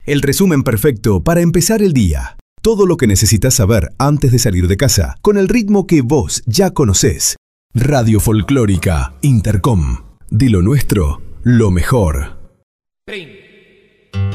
El resumen perfecto para empezar el día. Todo lo que necesitas saber antes de salir de casa, con el ritmo que vos ya conocés. Radio Folclórica Intercom. De lo nuestro, lo mejor. 30.